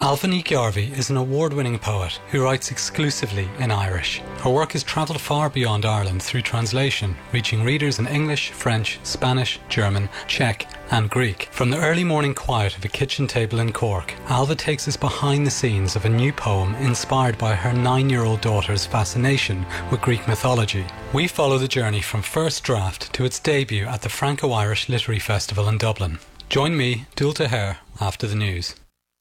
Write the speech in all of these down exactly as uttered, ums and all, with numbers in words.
Ailbhe Ní Ghearbhí is an award-winning poet who writes exclusively in Irish. Her work has travelled far beyond Ireland through translation, reaching readers in English, French, Spanish, German, Czech and Greek. From the early morning quiet of a kitchen table in Cork, Ailbhe takes us behind the scenes of a new poem inspired by her nine-year-old daughter's fascination with Greek mythology. We follow the journey from first draft to its debut at the Franco-Irish Literary Festival in Dublin. Join me, Dúil Tahir, after the news.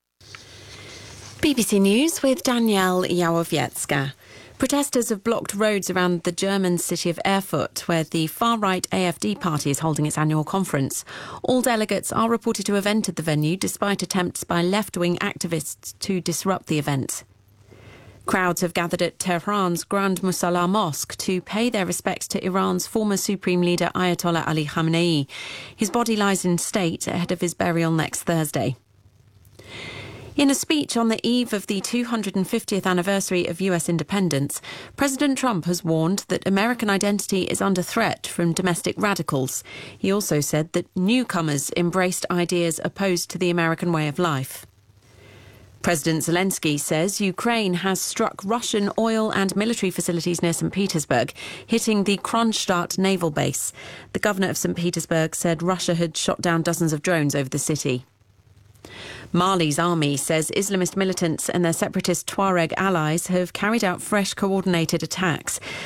B B C News with Danielle Jałowiecka. Protesters have blocked roads around the German city of Erfurt, where the far-right A F D party is holding its annual conference. All delegates are reported to have entered the venue despite attempts by left-wing activists to disrupt the event. Crowds have gathered at Tehran's Grand Musalla Mosque to pay their respects to Iran's former Supreme Leader Ayatollah Ali Khamenei. His body lies in state ahead of his burial next Thursday. In a speech on the eve of the two hundred fiftieth anniversary of U S independence, President Trump has warned that American identity is under threat from domestic radicals. He also said that newcomers embraced ideas opposed to the American way of life. President Zelensky says Ukraine has struck Russian oil and military facilities near Saint Petersburg, hitting the Kronstadt naval base. The governor of Saint Petersburg said Russia had shot down dozens of drones over the city. Mali's army says Islamist militants and their separatist Tuareg allies have carried out fresh coordinated attacks.